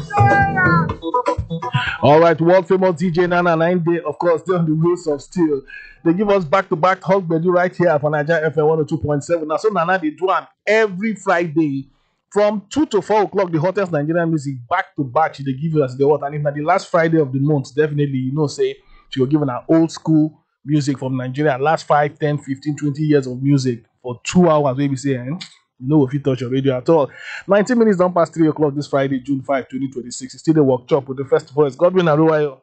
All right, world famous DJ Nana 9 day, of course, they're on the wheels of steel. They give us back-to-back Hug Bedu right here for Nigeria FM 102.7. Now, so Nana, they do am every Friday from 2 to 4 o'clock, the hottest Nigerian music back-to-back. She they give you as the what. And if not the last Friday of the month, definitely, say, she will give an old school music from Nigeria. Last 5, 10, 15, 20 years of music for 2 hours, maybe say, if you touch your radio at all. 19 minutes don't pass 3 o'clock this Friday, June 5, 2026. It's still a workshop with the first voice, Godwin Aruwayo.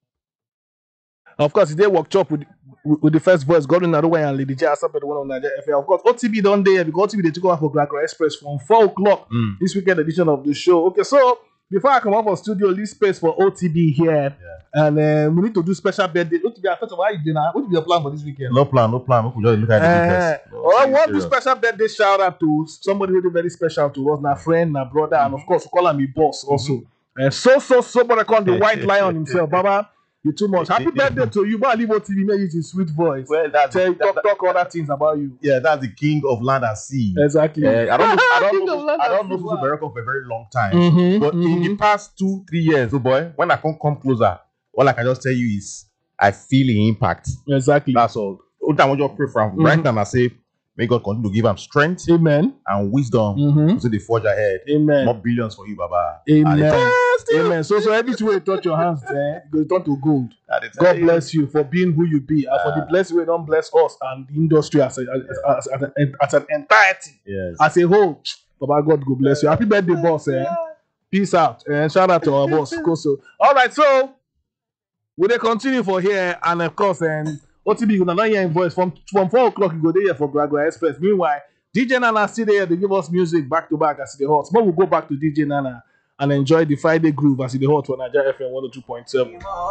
Of course, it's a workshop with the first voice, Godwin Aruwayo and Lady J. Asapet, the one on Nigeria FM. Of course, OTB don't there because OTB they took over for Gracra Express from 4 o'clock this weekend edition of the show. Okay, so before I come up for studio, leave space for OTB here. And we need to do special birthday. OTB, first of all, how you doing now? What is your plan for this weekend? No plan. We could just look at the details. I want to do special birthday shout out to somebody really very special to us, my friend, my brother, and of course, we call him my boss also. But I call the white lion himself, Baba. You too much. Happy birthday to you. But I leave OTV, maybe it's a sweet voice. Well, talk other things about you. Yeah, that's the king of land and sea. Exactly. I don't know Baraka for a very long time. But in the past 2-3 years, boy, when I come closer, all I can just tell you is I feel the impact. Exactly. That's all. What I want you to pray for him. Right now, I say, may God continue to give him strength, amen, and wisdom so they forge ahead. Amen. More billions for you, Baba. Amen. Amen. So every time you touch your hands there, you turn to gold. God bless you for being who you be, and for the blessing way don't bless us and the industry as an entirety. Yes. As a whole, Baba God go bless you. Happy birthday, boss. Peace out. And shout out to our boss, Koso. All right, so we will continue for here, and of course, OTB, you're not hearing voice from 4 o'clock. You go there for Gracra Express. Meanwhile, DJ Nana still there. They give us music back to back as the hot. But we'll go back to DJ Nana and enjoy the Friday groove as the hot for Nigeria FM 102.7.